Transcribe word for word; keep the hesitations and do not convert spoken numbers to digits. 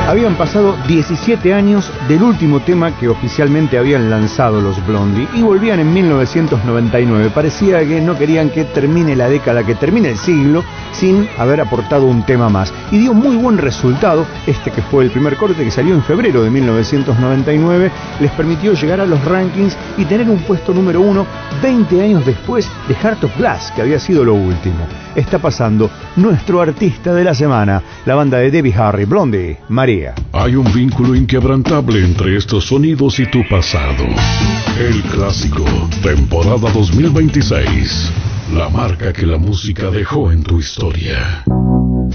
Habían pasado diecisiete años del último tema que oficialmente habían lanzado los Blondie y volvían en mil novecientos noventa y nueve. Parecía que no querían que termine la década, que termine el siglo sin haber aportado un tema más. Y dio muy buen resultado. Este, que fue el primer corte, que salió en febrero de mil novecientos noventa y nueve, les permitió llegar a los rankings y tener un puesto número uno veinte años después de Heart of Glass, que había sido lo último. Está pasando nuestro artista de la semana, la banda de Debbie Harry, Blondie, María. Hay un vínculo inquebrantable entre estos sonidos y tu pasado. El clásico, temporada dos mil veintiséis. La marca que la música dejó en tu historia.